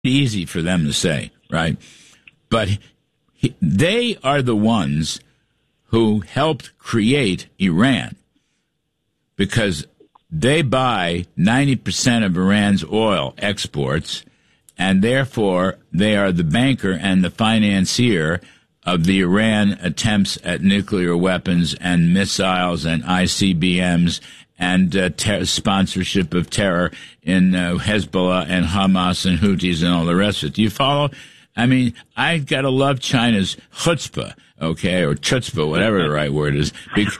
easy for them to say, right? But they are the ones who helped create Iran, because they buy 90% of Iran's oil exports, and therefore they are the banker and the financier of the Iran attempts at nuclear weapons and missiles and ICBMs and sponsorship of terror in Hezbollah and Hamas and Houthis and all the rest of it. Do you follow? I mean, I gotta love China's chutzpah, okay, or chutzpah, whatever the right word is.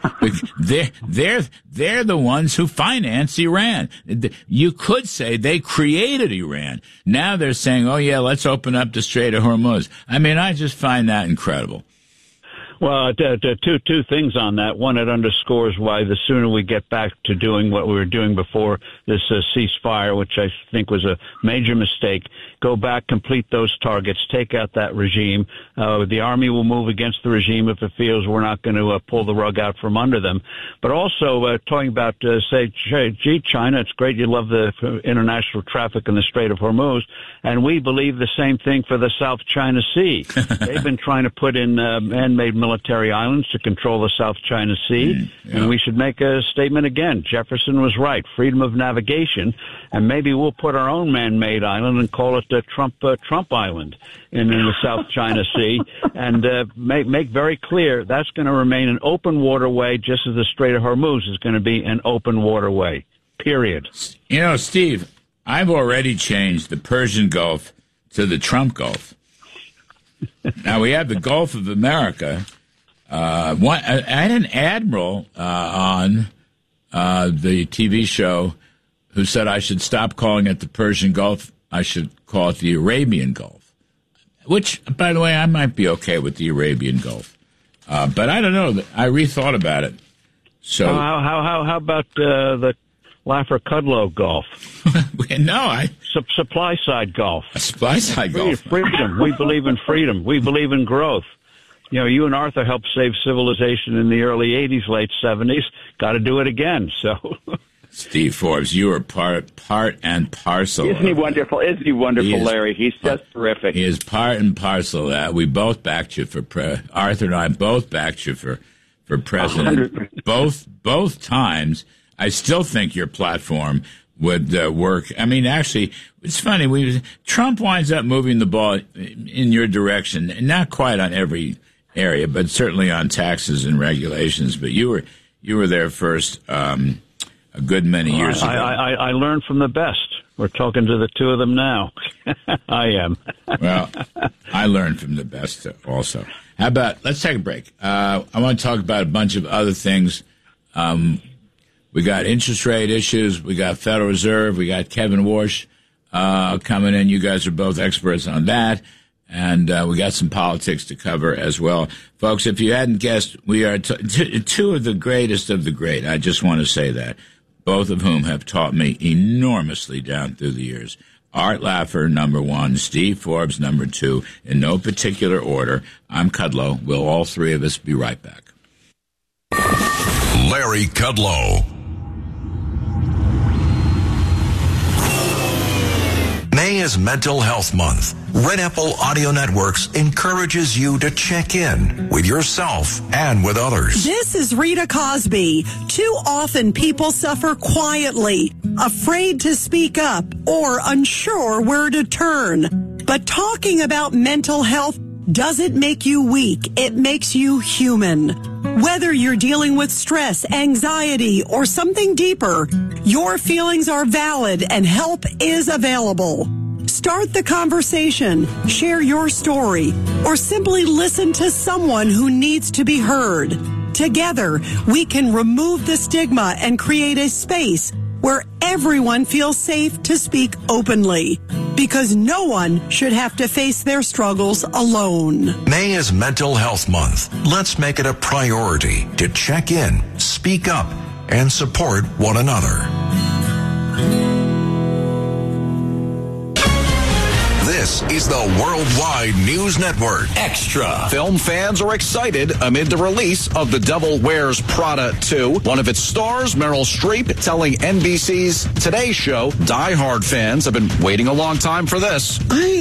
They're the ones who finance Iran. You could say they created Iran. Now they're saying, oh yeah, let's open up the Strait of Hormuz. I mean, I just find that incredible. Well, two things on that. One, it underscores why the sooner we get back to doing what we were doing before this ceasefire, which I think was a major mistake, go back, complete those targets, take out that regime. The army will move against the regime if it feels we're not going to pull the rug out from under them. But also talking about, gee, China, it's great you love the international traffic in the Strait of Hormuz, and we believe the same thing for the South China Sea. They've been trying to put in man-made military islands to control the South China Sea, and we should make a statement again. Jefferson was right, freedom of navigation, and maybe we'll put our own man-made island and call it Trump Island in the South China Sea, and make very clear that's going to remain an open waterway, just as the Strait of Hormuz is going to be an open waterway, period. You know, Steve, I've already changed the Persian Gulf to the Trump Gulf. Now, we have the Gulf of America. I had an admiral on the TV show who said I should stop calling it the Persian Gulf. I should call it the Arabian Gulf, which, by the way, I might be okay with the Arabian Gulf. But I don't know. I rethought about it. So how about the Laffer-Kudlow Gulf? No, supply side Gulf. A supply side Gulf. Freedom. We believe in freedom. We believe in growth. You know, you and Arthur helped save civilization in the early 80s, late 70s. Got to do it again. So, Steve Forbes, you are part and parcel. Isn't he wonderful? Isn't he wonderful, Larry? He's just terrific. He is part and parcel of that. We both backed you for Arthur and I both backed you for president. 100%. Both times. I still think your platform would work. I mean, actually, it's funny. Trump winds up moving the ball in your direction, not quite on every area, but certainly on taxes and regulations. But you were there first a good many years ago. I learned from the best. We're talking to the two of them now. I am. Well, I learned from the best also. How about, let's take a break. I want to talk about a bunch of other things. We got interest rate issues. We got Federal Reserve. We got Kevin Warsh coming in. You guys are both experts on that. And we got some politics to cover as well. Folks, if you hadn't guessed, we are two of the greatest of the great. I just want to say that. Both of whom have taught me enormously down through the years. Art Laffer, number one. Steve Forbes, number two. In no particular order. I'm Kudlow. We'll all three of us be right back. Larry Kudlow. May is Mental Health Month. Red Apple Audio Networks encourages you to check in with yourself and with others. This is Rita Cosby. Too often people suffer quietly, afraid to speak up or unsure where to turn. But talking about mental health doesn't make you weak. It makes you human. Whether you're dealing with stress, anxiety, or something deeper, your feelings are valid and help is available. Start the conversation, share your story, or simply listen to someone who needs to be heard. Together, we can remove the stigma and create a space where everyone feels safe to speak openly, because no one should have to face their struggles alone. May is Mental Health Month. Let's make it a priority to check in, speak up, and support one another. This This is the Worldwide News Network. Extra. Film fans are excited amid the release of The Devil Wears Prada 2. One of its stars, Meryl Streep, telling NBC's Today Show, Die Hard fans have been waiting a long time for this.